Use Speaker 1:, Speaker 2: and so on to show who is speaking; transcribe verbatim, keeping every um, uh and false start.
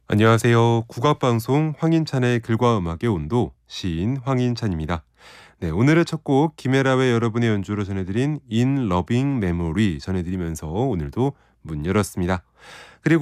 Speaker 1: 안녕하세요. 국악방송 황인찬의 글과 음악의 온도, 시인 황인찬입니다. 네, 오늘의 첫 곡 김애라의 여러분의 연주로 전해드린 In Loving Memory 전해드리면서 오늘도 문 열었습니다. 그리고